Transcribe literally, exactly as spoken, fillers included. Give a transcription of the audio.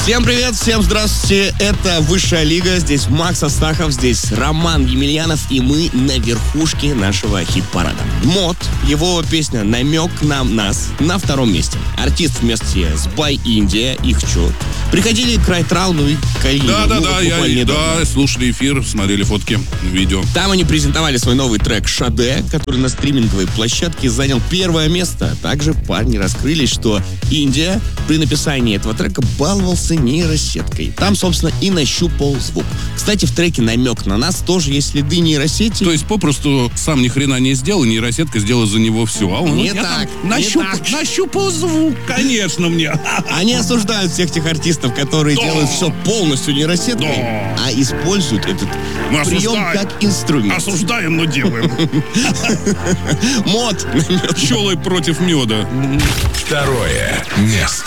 Всем привет, всем здравствуйте. Это Высшая лига. Здесь Макс Астахов, здесь Роман Емельянов, и мы на верхушке нашего хит-парада. Мод, его песня «Намек на нас» на втором месте. Артист вместе с Бай Индия, их чё. Приходили к Райтрауну и Калининову. Да, да, ну, да, вот я, да, слушали эфир, смотрели фотки, видео. Там они презентовали свой новый трек «Шаде», который на стриминговой площадке занял первое место. Также парни раскрылись, что Индия при написании этого трека баловался нейросеткой. Там, собственно, и нащупал звук. Кстати, в треке «Намек на нас» тоже есть следы нейросети. То есть попросту сам ни хрена не сделал, нейросетка сделала за него все. А он Не я так, там нащуп... не так. нащупал звук, конечно, мне. Они осуждают всех тех артистов, которые Да. делают все полностью нейросеткой, Да. а используют этот Мы прием осуждаем. как инструмент. Осуждаем, но делаем. Мод. Пчелы против меда. Второе место.